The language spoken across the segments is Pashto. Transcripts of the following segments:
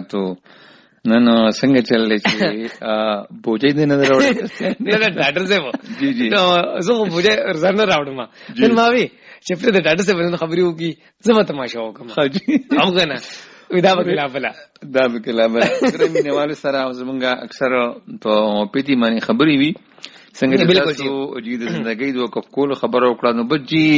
وبرکاتو. نن څنګه چللی چې بوجۍ دې نه راوړې؟ نه ډاکټر صاحب جی جی نو زه خو بوجۍ ځان نه راوړم. نن ما وی چې پر د ډاکټر صاحب نن خبرې وکړي زما تماشا وکړم. او کنه دا به کلابله سره مینهوالو سره زمونږ اکثر په پیټي باندې خبرې وي څنګه چې تاسو جی د زندګۍ د وقف کولو خبره وکړه. نو بچ جی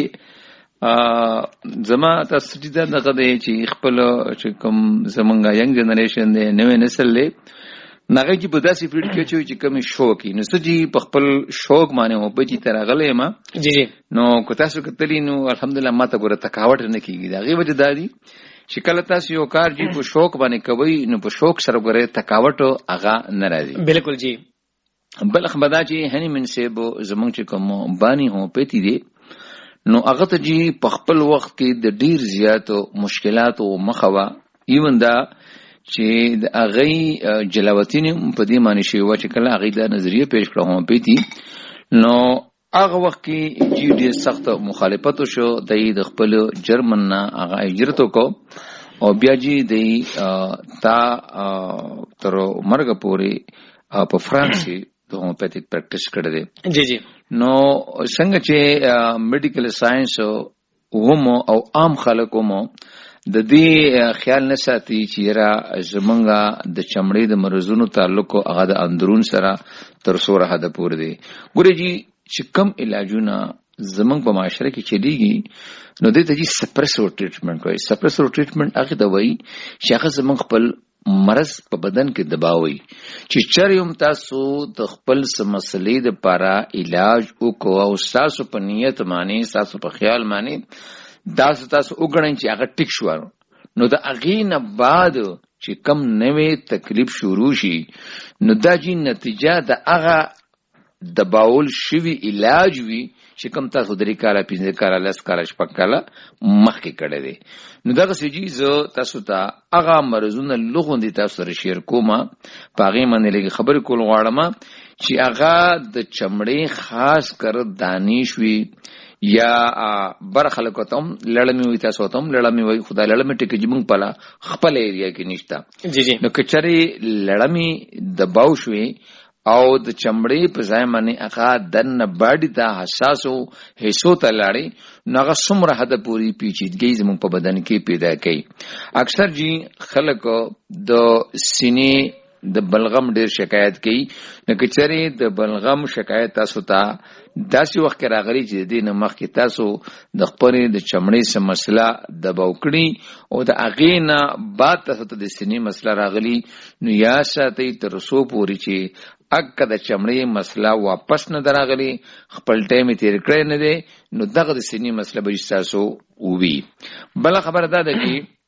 زما تاسو چې دغه دی چې خپل چې کوم زمونږ ینګ جنریشن دی نوې نسل دی نغه چې په داسې فیلډ کې چې کوم شوق نو سجی په خپل شوق باندې مو په چې ترغلې ما جی جی نو کو تاسو کتلی نو الحمدلله ماته ګوره تکاوت نه کیږي دا غي وجه دادی چې کله تاسو یو کار جی په شوق باندې کوي نو په شوق سره ګوره تکاوت هغه ناراضي. بالکل جی. بل خبره چې هني منسب زمونږ چې کوم بانی هو پېتی دي نو هغه ته جی په خپل وخت کې د ډیر زیاتو مشکلاتو مخوا ایون دا چې د هغه جلاوطین په دې معنی شی و چې کله هغه د نظریه پیش کړو هم پېتی نو هغه وخت کې جی ډیر سخت مخالفت شو د خپل جرمن نه هغه هجرت کو او بیا جی د تا تر مرګ پورې په فرانسې د هومیوپیتھیک پریکټس کړی دی. جی جی. نو څنګه چې میډیکل ساينس او عام خلکو مو د دې خیال نه ساتي چې را زمونږه د چمړې د مرزونو تعلق هغه د اندرون سره تر سوره حد پورې دی. ګورې جی چې کم علاجونه زمونږ په معاشره کې چلیږي نو دې ته جی سپریسو ټریټمنټ وایي. سپریسو ټریټمنټ هغه د وایي چې هغه زمونږ خپل مرض په بدن کې دباوي چې چرېم تاسو د خپل مسلې د لپاره علاج وکړو او تاسو په نیت معنی تاسو په خیال معنی تاسو وګڼئ چې هغه ټیک شو نو د هغې نه بعد چې کم نوې تکلیف شروع شي نو دا جی نتیجه د هغه دباول شوي علاج وي چې کم تاسو 3 کاله 5 کاله 10 کاله 6 کاله مخکې کړی دی. نو دغه سجی زه تاسو ته هغه مرزونه لغوندې تاسو سره شیر کوم په هغې باندې لږ خبرې کول غواړم چې هغه د چمړې خاص کر دانش وي یا بر خلکو ته هم لړمې وي تاسو ته هم لړمې وي خدای لړمې ټکي جمونږ پلا خپل ایریا کې نشته. جی جی. نو کچري لړمې دباو شوي او د چمړې په ځای باندې هغه دنه باډي ته حساسو حصو ته لاړې نو هغه څومره حد پورې پیچیدګي زموږ په بدن کې پیدا کوي. اکثر جی خلک د سینې د بلغم ډیر شکایت کوي. نو کچري د بلغم شکایت تاسو ته داسې وخت کې راغلي چې د دې مخکې تاسو د خپل د چمړې سم مسله دباو کړی او د هغې نه بعد تاسو ته د سینې مسله راغلي نو یا ساتئ تر څو پورې چې اګه د چمړې مسله واپس نه دراغلي خپل ټایم تیر کړی نه دی نو دغه د سینې مسله به تاسو ووي. بل خبره دا ده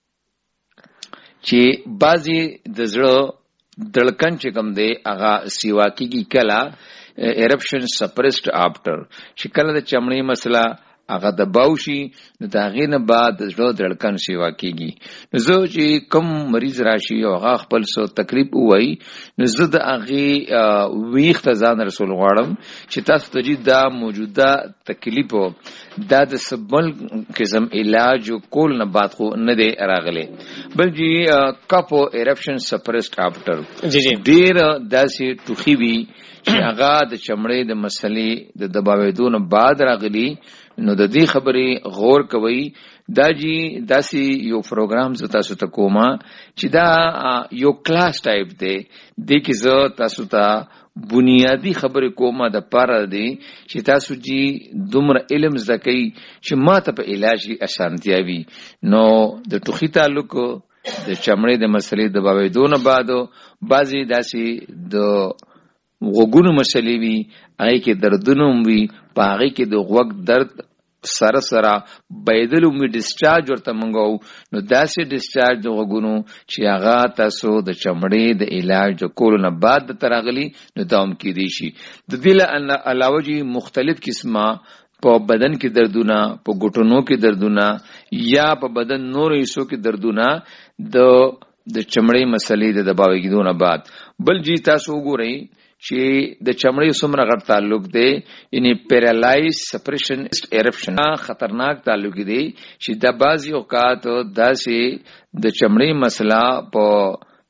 چې بعضی د زړه دړکن چې کوم دی هغه سیوا کیږي کله eruption suppressed after چې کله د چمړې مسله هغه دباو شي نو د هغې نه بعد د زړه دړکن سیوا کیږي. نو زه چې کوم مریض راشي او هغه خپل څه تکلیف ووایي نو زه د هغې ویښ ته ځان رسول غواړم چې تاسو ته جي دا موجوده تکلیف دا د بل قسم علاج کول نه بعد خو نه دی راغلی بل جي کپ eruption suppressed after ډېر داسې ټوخي وي چې هغه د چمړې د مسلې د دباوېدو نه بعد راغلي نو د دې خبرې غور کوي. دا جی داسې یو پروګرام زه تاسو ته کوم چې دا یو کلاس ټایپ دی د کې زه تاسو ته بنیادی خبرې کوم د پاره دی چې تاسو جی دومره علم زده کوي چې ماته په علاج اسانتیا وي. نو د ټوخي تعلق د چمړې د مسلې د دباوېدو نه بعد بعضې داسې د غوږونو مسلې وي هغې کې دردونه هم وي په هغې کې د غوږ درد سره سره بایدل هم وي ډسچارج ورته منګو نو داسې ډسچارج د غوږونو چې هغه تاسو د چمړې د علاج د کولو نه بعد د تراغلي نو دا هم کېدی شي. د دې علاوه جي مختلف قسمه په بدن کې دردونه په ګوټونو کې دردونه یا په بدن نور حصو کې دردونه د چمړې مسلې د دباوېدو نه بعد. بل جی تاسو وګورئ چې د چمړې څومره غټ تعلق دی یعنی پیرالایز سپریشن ایرپشن خطرناک تعلق دی چې د بعضې اوقات داسې د چمړې مسله په